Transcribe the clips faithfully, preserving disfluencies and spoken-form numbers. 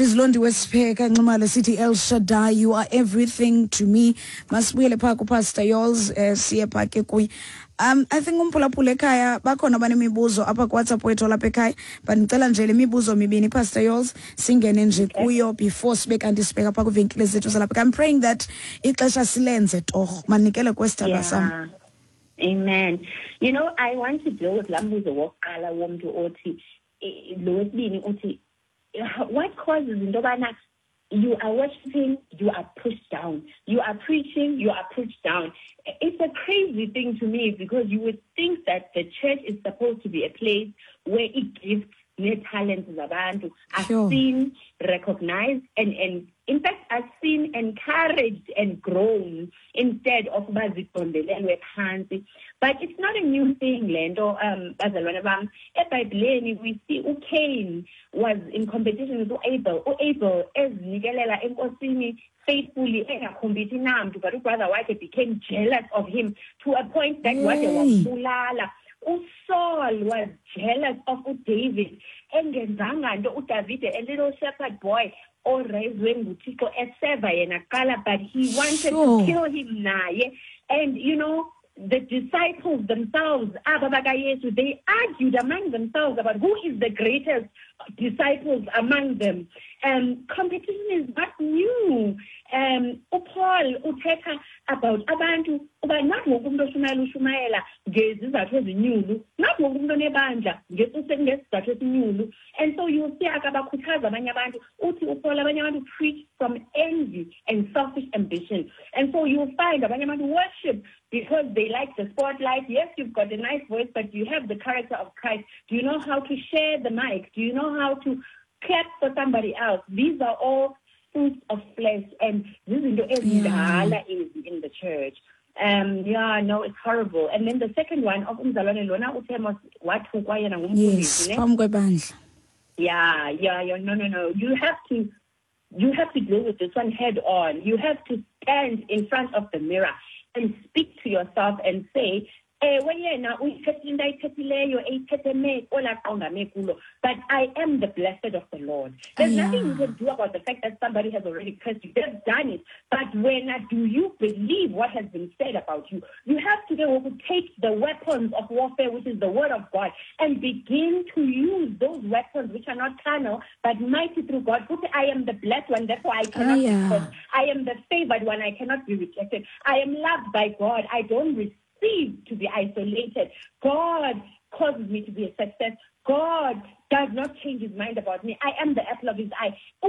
is Londi Westpheka Nxumalo City El Shaddai. You are everything to me. Masibuyele pha ku Pastor Yols eh siye pha ke kuyi. Um I think umphulaphula ekhaya bakhona bani imibuzo apha ku WhatsApp wethu lapha ekhaya. Banicela nje le mibuzo mibini Pastor Yols singene nje kuyo before sibe kanti sibeka pha ku venkile zethu zalapha. I'm praying that ixesha silenze torho. Manikele kwesitaba sam. Amen. You know, I want to deal with lambuzo wokuqala womuntu othi lo wesibini uthi what causes intobana you are worshiping, you are pushed down. You are preaching, you are pushed down. It's a crazy thing to me because you would think that the church is supposed to be a place where it gives their talents zabantu are sure. seen, recognized, and, and in fact are seen, encouraged, and grown instead of bazikondele phansi. But it's not a new thing, Lendo. Um, bazalwane bam, eBhayibhelini we see uCain was in competition with Abel. Abel ezinikelela enkosini faithfully engakhombithi namntu, but ubrother wakhe became jealous of him to a point that wade wambulala. Saul was jealous of David. Engenzanga nto uDavid, a little shepherd boy, or raiswe nguThixo eseva yena qala, but he wanted sure. to kill him naye. And you know, the disciples themselves, they argued among themselves about who is the greatest disciples among them. Um, competition is not new. Um, Paul uthetha about abantu uba not wonke umuntu oshumayela ushumayela ngezizathu ezinyulu, not wonke umuntu onebandla ngezizathu ezinyulu. And so you see akabakhuthaza abanye abantu uthi uPaul abanye abantu preach from envy and selfish ambition. And so you find abanye abantu worship because they like the spotlight. Yes, you've got a nice voice, but you have the character of Christ. Do you know how to share the mic? Do you know how to clap for somebody else? These are all fruits of flesh, and this is the is in the church. Um, yeah, no, it's horrible. And then the second one of umzalwane lona uthemos wathu kwayena ngumfundisi ne. Yeah, yeah, yeah, no, no, no. You have to, you have to deal with this one head on. You have to stand in front of the mirror and speak to yourself and say, but I am the blessed of the Lord. There's yeah. nothing you can do about the fact that somebody has already cursed you. They've done it. But when uh, do you believe what has been said about you? You have to be able to take the weapons of warfare, which is the word of God, and begin to use those weapons, which are not carnal, but mighty through God. Put, I am the blessed one, therefore I cannot oh, yeah. be cursed. I am the favored one, I cannot be rejected. I am loved by God. I don't receive to be isolated. God causes me to be a success. God does not change his mind about me. I am the apple of his eye. I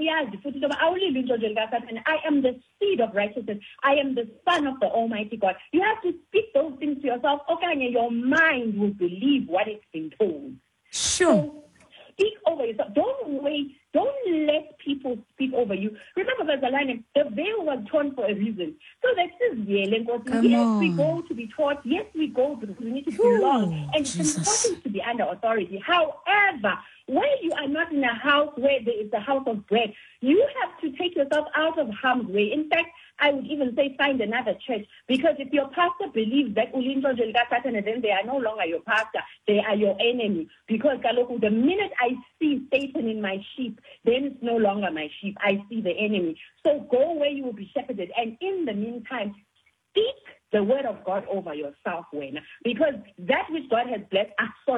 am the seed of righteousness. I am the son of the Almighty God. You have to speak those things to yourself. Okay, your mind will believe what it's been told. Sure. So, speak over yourself. Don't wait. Don't let people speak over you. Remember, Bazalane, the veil was torn for a reason. So that is yelling. Yes, on. we go to be taught. Yes, we go because we need to belong. And Jesus. It's important to be under authority. However, where you are not in a house where there is a house of bread, you have to take yourself out of harm's way. In fact, I would even say find another church, because if your pastor believes that Ulinto Satan, then they are no longer your pastor, they are your enemy. Because the minute I see Satan in my sheep, then it's no longer my sheep. I see the enemy. So go where you will be shepherded. And in the meantime, speak the word of God over yourself, when because that which God has blessed,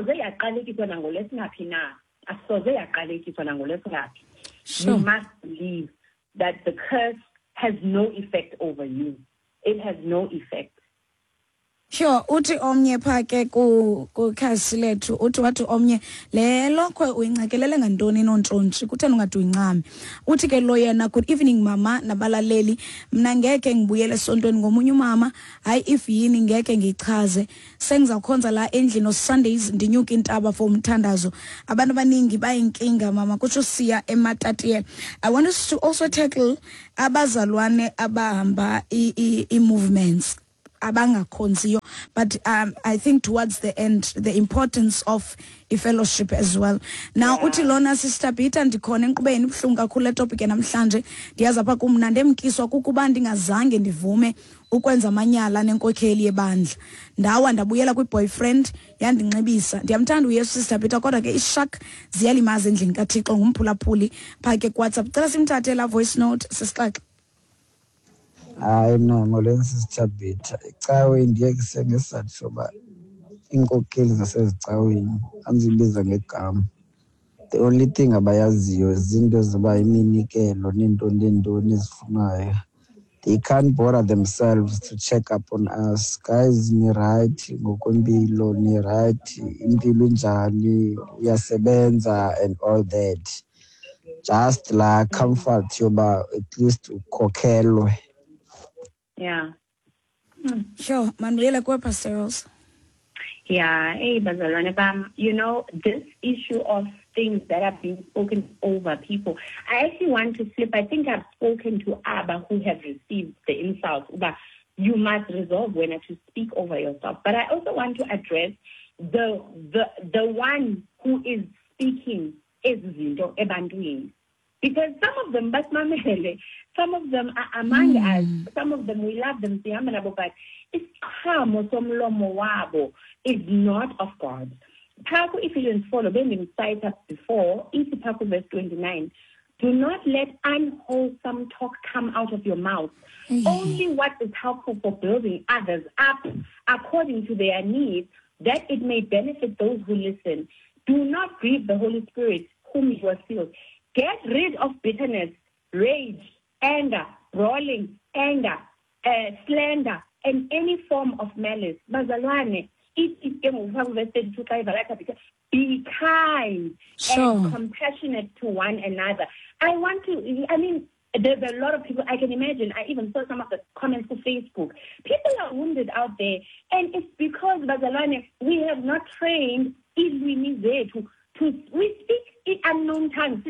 you must believe that the curse has no effect over you. It has no effect. Sure, uthi omnye phake ku ku khasilethu uthi wathi omnye le lokho uyincekelele ngantoni nontshontshe kutheni ungathi uyincame. Uthi ke lo yena, good evening mama nabalaleli, mna ngeke ngibuyele esontweni ngomunye umama, hayi if yini ngeke ngichaze, sengizakhonza la endlini no Sundays ndinyuka intaba for umthandazo. Abantu baningi bayinkinga mama, kutsho siya eMatatiele. I want us to also tackle abazalwane abahamba i movements. abangakhonziyo, but um, I think towards the end the importance of a fellowship as well. Now Yeah. uthi lona Sister Peter ndikhona enkqubeni ibhlungu kakhulu le topic namhlanje. Ndiyazi apha kum ndemkiswa kukuba ndingazange ndivume ukwenza amanyala nenkokheli yebandla. Ndawa ndabuyela kwi-boyfriend yandinxibisa. Ndiyamthanda uYesu Sister Peter kodwa ke ishak ziyalimaza endlini kaThixo ngumphulaphuli pha ke WhatsApp. Cela simthathe la voice note sisixaxe. Hayi mna molweni Sister Peter. Icawe ndiye kusengesathu soba inkokeli zasezicaweni anzibiza ngegama. The only thing abayaziyo izinto zoba iminikelo nento nentoni ezifunayo. They can't bother themselves to check up on us. Guys, ni right ngokwempilo, ni right impilo njani, uyasebenza and all that. Just like comfort yoba at least ukokhelwe. Yeah. Sure, Manuela kwa Pastor Rose. Yeah, hey, Bazalwane Bam, you know, this issue of things that are being spoken over people, I actually want to flip. I think I've spoken to Abba who have received the insults, but you must resolve when to speak over yourself. But I also want to address the the the one who is speaking is Zindo Ebantwini. Because some of them, but some of them are among mm. us. Some of them, we love them, but it's is not of God. Paku, if you didn't follow, when we cite up before, into Paku verse twenty-nine, do not let unwholesome talk come out of your mouth. Mm. Only what is helpful for building others up according to their needs, that it may benefit those who listen. Do not grieve the Holy Spirit, whom you are sealed. Get rid of bitterness, rage, anger, brawling, anger, uh, slander, and any form of malice. Bazalwane, it is be kind sure. and compassionate to one another. I want to, I mean, there's a lot of people, I can imagine, I even saw some of the comments on Facebook. People are wounded out there, and it's because, Bazalwane, we have not trained ilwimi zethu to, we speak in unknown tongues.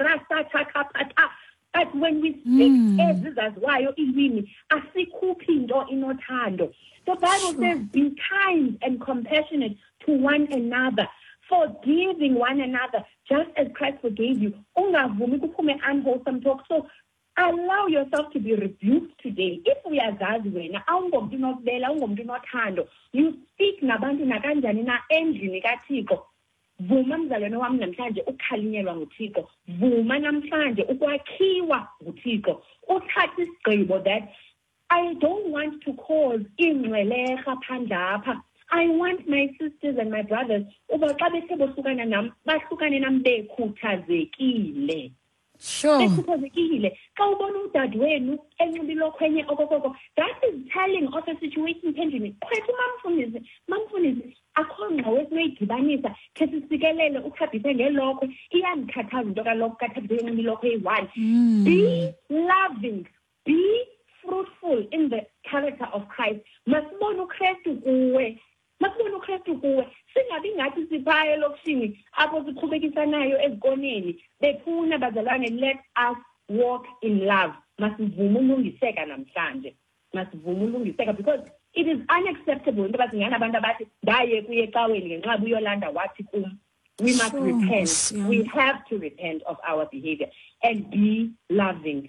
But when we speak as as why ilwimi asikhuphi into inothando. The Bible says, be kind and compassionate to one another, forgiving one another, just as Christ forgave you. Ungavumi kuphume unwholesome talk. So allow yourself to be rebuked today. If we are zazi wena, awungomntu nokubela, awungomntu nothando, you speak nabantu nakanjani na endlini kaThixo. Vuma mzalwane wami namhlanje ukhalinyelwa nguThixo. Vuma namhlanje ukwakhiwa nguThixo. Uthatha isigqibo that I don't want to cause ingcweleha phandlapha. I want my sisters and my brothers uba xa bethe bohlukana nam bahlukane nam bekhuthazekile. Sure. Bekhuthazekile. Xa ubona udade wenu enxiba ilokhwenye okokoko, that is telling of a situation pending. Kwethu mamfundisi, mamfundisi akho ngqawe esinoyidibanisa khe sisikelele ukhabhise ngelokhwe iyandikhathaza into kalokho kathabise enxiba ilokhwe eyi-one. Be loving, be fruitful in the character of Christ. Masibone uKristu kuwe. Masibone uKristu kuwe. Singabi ngathi siphaya elokishini apho siqhubekisanayo ezikoneni. Befuna bazalwane, let us walk in love. Masivume ulungiseka namhlanje. Masivume ulungiseka, because it is unacceptable into bazingana abantu abathi ndaye kuye ecaweni ngenxa uyolanda wathi kum. We must Sure. repent. Yeah. We have to repent of our behavior and be loving.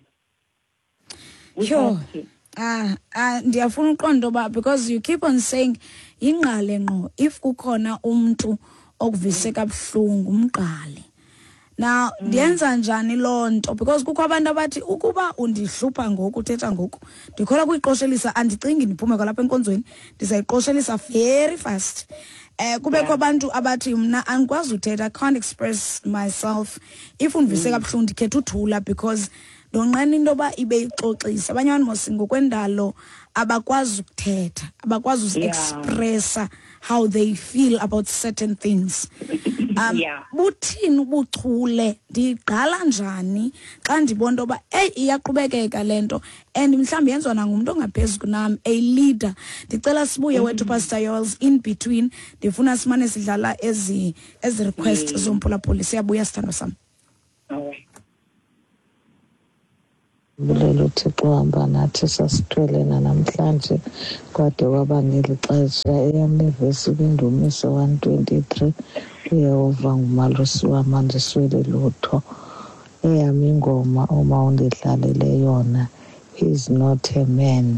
We Sure. have to. Ah, ah, ndiyafuna uqonda ba, because you keep on saying ingqale ngqo if kukhona umuntu okuvise kabuhlungu umqale. Now ndiyenza njani lonto, because kukho abantu abathi ukuba undihlupha ngoku uthetha ngoku ndikhola kuyiqoshelisa andicingi ndiphume kwalapha enkonzweni ndizayiqoshelisa very fast. Eh kubekho abantu abathi mna angikwazi uthetha, I can't express myself. If undivise kabuhlungu ndikhetha uthula because donqena into ba ibe ixoxisa. Abanye abantu mosingo kwendalo abakwazi ukuthetha, abakwazi uexpressa how they feel about certain things. Um, Yeah. buthini ubuchule ndiqala njani xa ndibona into ba hey iyaqhubekeka lento and mhlawumbe yenziwa nangumuntu ongaphezulu kunami, a leader. Ndicela sibuye wethu Pastor Yoels in between, ndifuna simane sidlala ezi ezi request zomphulaphuli. Siyabuya sithando sami. All right. Bulela uThixo hamba nathi sasithwelena namhlanje kwade kwaba ngeli xesha eyami ivesi kwindumiso one twenty-three uyehova ngumalusi wam andiswele lutho. Eyami ingoma uma undidlalele yona is not a man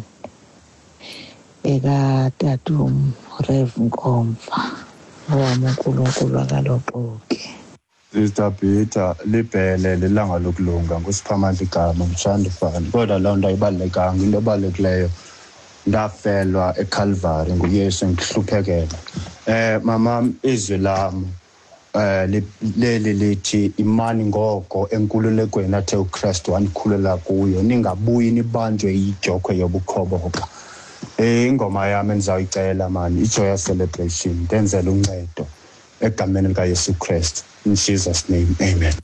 ekatatum Rev Nkomfa owami uNkulunkulu akaloxoki. Sister Peter libhele lelanga lokulunga ngusiphamandla igama mshandifana kodwa loo nto ayibalulekanga. Into ebalulekileyo ndafelwa eCalvary nguYesu ngihluphekela. Eh mama izwi lam eh leli lithi imani ngoko enkululekweni athe uKristu wanikhululela kuyo ningabuyi nibanjwe ijokhwe yobukhoboka. Eh ingoma yami endizawuyicela mani iJoy Celebration ndenzela uncedo egameni likaYesu Kristu. In Jesus' name, amen.